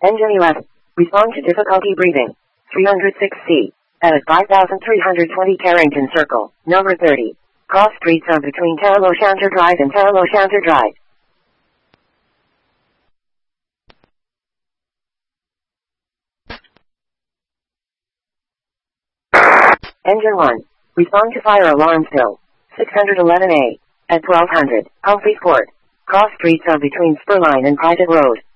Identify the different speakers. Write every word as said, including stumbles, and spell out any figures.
Speaker 1: Engine eleven. Respond to difficulty breathing. three hundred six C. At five thousand three hundred twenty Carrington Circle, number thirty. Cross streets are between Taralow-Shanter Drive and Taralow-Shanter Drive. Engine one. Respond to fire alarm still. six hundred eleven A. At twelve hundred, Humphrey Court. Cross streets are between Spurline and Private Road.